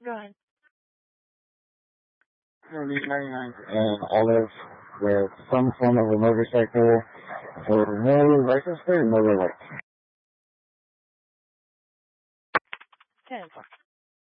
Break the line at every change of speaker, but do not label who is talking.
Go ahead.
Early 99 and Olive with some form of a motorcycle for no license plate or no lights.
10.